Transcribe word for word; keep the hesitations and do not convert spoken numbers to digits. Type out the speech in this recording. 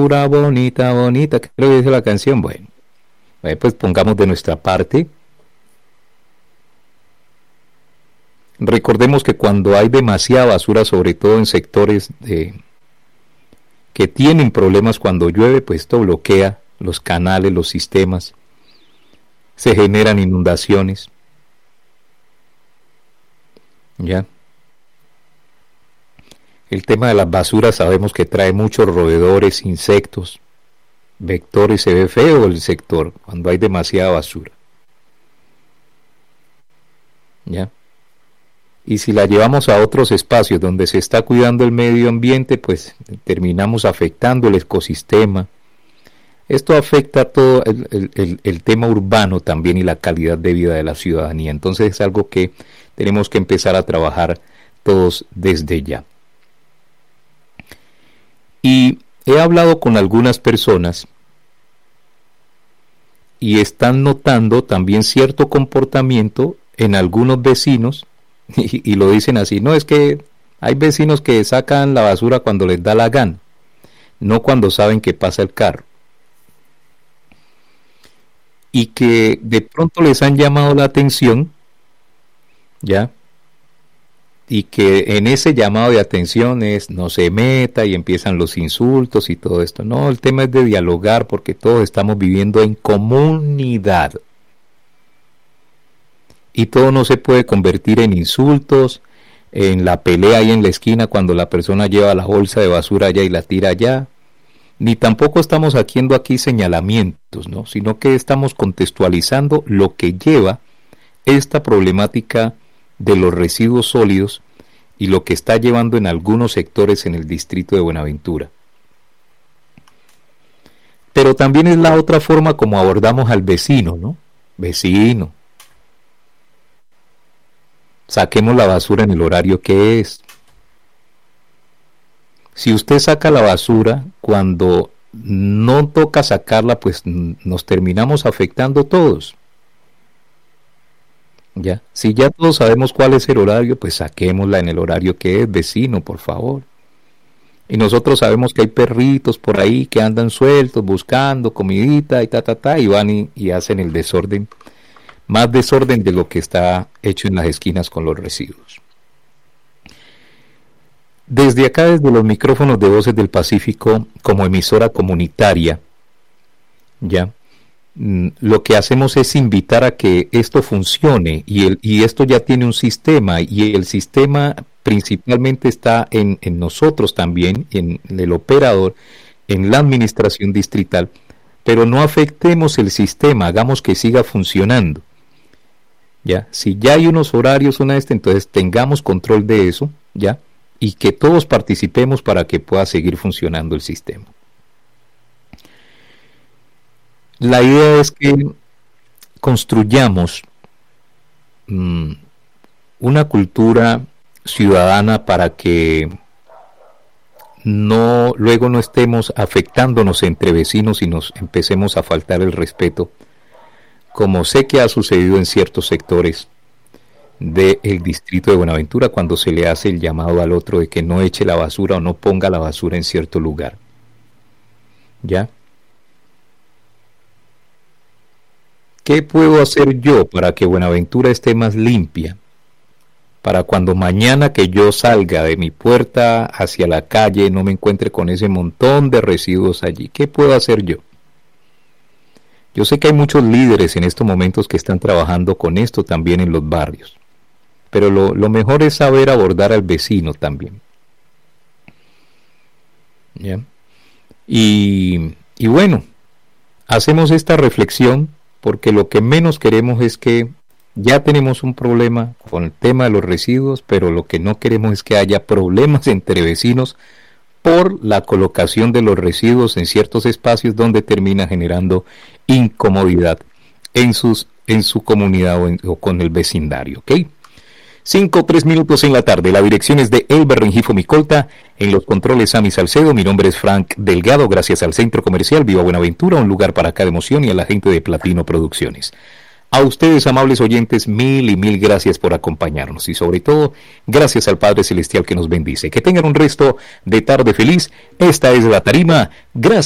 basura bonita, bonita, que creo que dice la canción. Bueno, eh, pues pongamos de nuestra parte. Recordemos que cuando hay demasiada basura, sobre todo en sectores de, que tienen problemas cuando llueve, pues esto bloquea los canales, los sistemas, se generan inundaciones. ¿Ya? El tema de las basuras sabemos que trae muchos roedores, insectos, vectores. Se ve feo el sector cuando hay demasiada basura. ¿Ya? Y si la llevamos a otros espacios donde se está cuidando el medio ambiente, pues terminamos afectando el ecosistema. Esto afecta todo el, el, el, el tema urbano también y la calidad de vida de la ciudadanía. Entonces es algo que tenemos que empezar a trabajar todos desde ya. Y he hablado con algunas personas y están notando también cierto comportamiento en algunos vecinos. Y, y lo dicen así, no, es que hay vecinos que sacan la basura cuando les da la gana, no cuando saben que pasa el carro. Y que de pronto les han llamado la atención, ¿ya? Y que en ese llamado de atención es no se meta y empiezan los insultos y todo esto. No, el tema es de dialogar porque todos estamos viviendo en comunidad. Y todo no se puede convertir en insultos, en la pelea ahí en la esquina cuando la persona lleva la bolsa de basura allá y la tira allá. Ni tampoco estamos haciendo aquí señalamientos, ¿no? Sino que estamos contextualizando lo que lleva esta problemática de los residuos sólidos y lo que está llevando en algunos sectores en el distrito de Buenaventura. Pero también es la otra forma como abordamos al vecino, ¿no? Vecino, saquemos la basura en el horario que es. Si usted saca la basura cuando no toca sacarla, pues nos terminamos afectando todos. ¿Ya? Si ya todos sabemos cuál es el horario, pues saquémosla en el horario que es, vecino, por favor. Y nosotros sabemos que hay perritos por ahí que andan sueltos buscando comidita y ta, ta, ta, y van y, y hacen el desorden. Más desorden de lo que está hecho en las esquinas con los residuos. Desde acá, desde los micrófonos de Voces del Pacífico, como emisora comunitaria, ya, lo que hacemos es invitar a que esto funcione, y, el, y esto ya tiene un sistema, y el sistema principalmente está en, en nosotros también, en el operador, en la administración distrital, pero no afectemos el sistema, hagamos que siga funcionando. ¿Ya? Si ya hay unos horarios, una este, entonces tengamos control de eso, ¿ya? Y que todos participemos para que pueda seguir funcionando el sistema. La idea es que construyamos mmm, una cultura ciudadana para que no luego no estemos afectándonos entre vecinos y nos empecemos a faltar el respeto, como sé que ha sucedido en ciertos sectores del distrito de Buenaventura cuando se le hace el llamado al otro de que no eche la basura o no ponga la basura en cierto lugar. ¿Ya? ¿Qué puedo hacer yo para que Buenaventura esté más limpia? Para cuando mañana que yo salga de mi puerta hacia la calle no me encuentre con ese montón de residuos allí. ¿Qué puedo hacer yo? Yo sé que hay muchos líderes en estos momentos que están trabajando con esto también en los barrios, pero lo, lo mejor es saber abordar al vecino también. ¿Ya? Y, y bueno, hacemos esta reflexión porque lo que menos queremos es que ya tenemos un problema con el tema de los residuos, pero lo que no queremos es que haya problemas entre vecinos por la colocación de los residuos en ciertos espacios donde termina generando incomodidad en, sus, en su comunidad o, en, o con el vecindario, ¿ok? cinco, tres minutos en la tarde. La dirección es de Elber Rengifo Micolta. En los controles, Sammy Salcedo. Mi nombre es Frank Delgado. Gracias al Centro Comercial Viva Buenaventura, un lugar para cada emoción, y a la gente de Platino Producciones. A ustedes, amables oyentes, mil y mil gracias por acompañarnos. Y sobre todo, gracias al Padre Celestial que nos bendice. Que tengan un resto de tarde feliz. Esta es La Tarima. Gracias.